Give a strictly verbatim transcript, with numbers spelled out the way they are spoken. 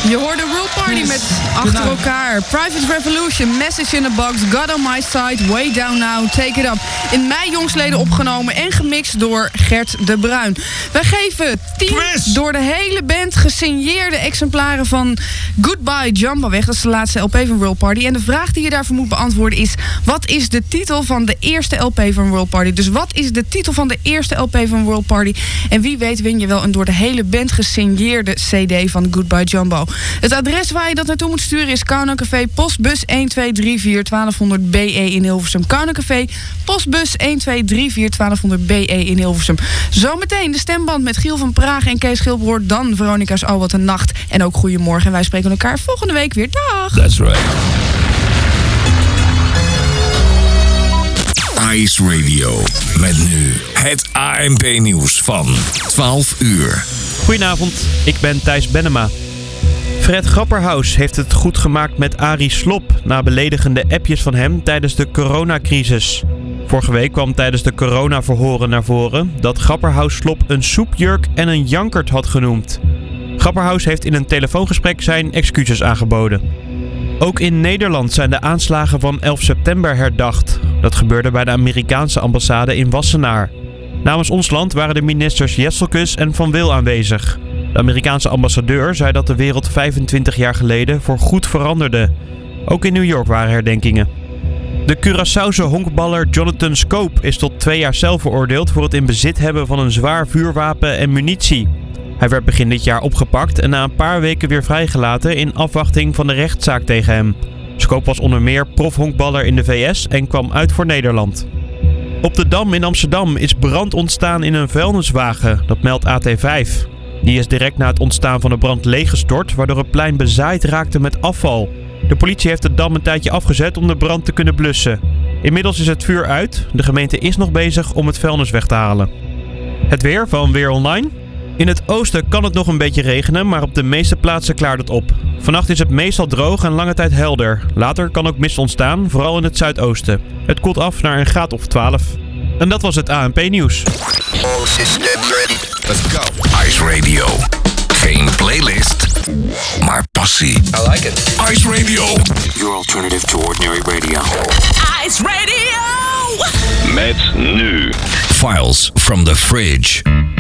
Je hoorde World Party met achter elkaar. Private Revolution, Message in a Box, God on My Side, Way Down Now, Take It Up. In mei jongsleden opgenomen en gemixt door Gert de Bruin. Wij geven tien door de hele band gesigneerde exemplaren van Goodbye Jumbo weg. Dat is de laatste L P van World Party. En de vraag die je daarvoor moet beantwoorden is: wat is de titel van de eerste L P van World Party? Dus wat is de titel van de eerste L P van World Party? En wie weet win je wel een door de hele band gesigneerde C D van Goodbye Jumbo. Het adres waar je dat naartoe moet sturen is Café, postbus een twee drie vier twaalfhonderd B E in Hilversum. Café, postbus een twee drie vier twaalfhonderd B E in Hilversum. Zometeen de stemband met Giel van Praag en Kees Schilbroort. Dan Veronica's Oh Wat Een Nacht. En ook goedemorgen. En wij spreken elkaar volgende week weer. Dag! That's right. Ice Radio. Met nu het A N P-nieuws van twaalf uur. Goedenavond, ik ben Thijs Bennema. Fred Grapperhaus heeft het goed gemaakt met Arie Slob na beledigende appjes van hem tijdens de coronacrisis. Vorige week kwam tijdens de coronaverhoren naar voren dat Grapperhaus Slob een soepjurk en een jankert had genoemd. Grapperhaus heeft in een telefoongesprek zijn excuses aangeboden. Ook in Nederland zijn de aanslagen van elf september herdacht. Dat gebeurde bij de Amerikaanse ambassade in Wassenaar. Namens ons land waren de ministers Jesselkus en Van Wil aanwezig. De Amerikaanse ambassadeur zei dat de wereld vijfentwintig jaar geleden voorgoed veranderde. Ook in New York waren herdenkingen. De Curaçaose honkballer Jonathan Scope is tot twee jaar cel veroordeeld voor het in bezit hebben van een zwaar vuurwapen en munitie. Hij werd begin dit jaar opgepakt en na een paar weken weer vrijgelaten in afwachting van de rechtszaak tegen hem. Scope was onder meer profhonkballer in de V S en kwam uit voor Nederland. Op de Dam in Amsterdam is brand ontstaan in een vuilniswagen, dat meldt A T vijf. Die is direct na het ontstaan van de brand leeggestort, waardoor het plein bezaaid raakte met afval. De politie heeft de dam een tijdje afgezet om de brand te kunnen blussen. Inmiddels is het vuur uit. De gemeente is nog bezig om het vuilnis weg te halen. Het weer van Weer Online. In het oosten kan het nog een beetje regenen, maar op de meeste plaatsen klaart het op. Vannacht is het meestal droog en lange tijd helder. Later kan ook mist ontstaan, vooral in het zuidoosten. Het koelt af naar een graad of twaalf. En dat was het A N P-nieuws. All systems ready. Let's go. Ice Radio. Geen playlist, maar passie. I like it. Ice Radio. Your alternative to ordinary radio. Ice Radio. Met nu. Files from the Fridge.